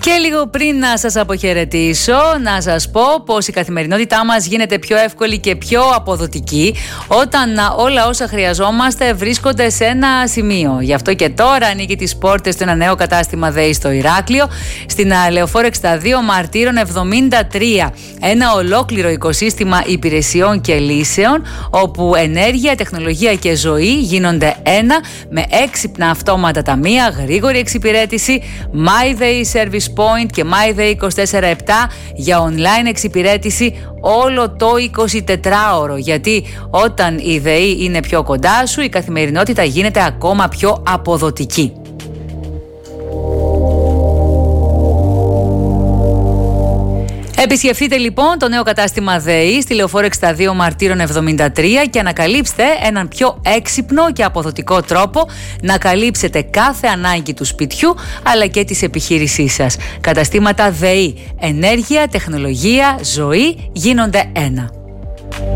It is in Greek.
Και λίγο πριν να σας αποχαιρετήσω, να σας πω πως η καθημερινότητά μας γίνεται πιο εύκολη και πιο αποδοτική όταν όλα όσα χρειαζόμαστε βρίσκονται σε ένα σημείο. Γι' αυτό και τώρα ανοίγει τις πόρτες του ένα νέο κατάστημα ΔΕΗ στο Ηράκλειο, στην Λεωφόρο 62 Μαρτύρων 73. Ένα ολόκληρο οικοσύστημα υπηρεσιών και λύσεων, όπου ενέργεια, τεχνολογία και ζωή γίνονται ένα, με έξυπνα αυτόματα ταμεία, γρήγορη εξυπηρέτηση, MyDay Service Point και MyDay 24/7 για online εξυπηρέτηση όλο το 24ωρο. Γιατί όταν η ΔΕΗ είναι πιο κοντά σου, η καθημερινότητα γίνεται ακόμα πιο αποδοτική. Επισκεφτείτε λοιπόν το νέο κατάστημα ΔΕΗ στη Λεωφόρο 62 Μαρτύρων 73 και ανακαλύψτε έναν πιο έξυπνο και αποδοτικό τρόπο να καλύψετε κάθε ανάγκη του σπιτιού αλλά και της επιχείρησής σας. Καταστήματα ΔΕΗ. Ενέργεια, τεχνολογία, ζωή γίνονται ένα.